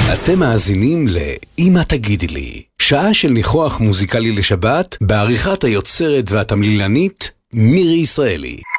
אתם מאזינים לאמא תגידי לי, שעה של ניחוח מוזיקלי לשבת, בעריכת היוצרת והתמלילנית מירי ישראלי.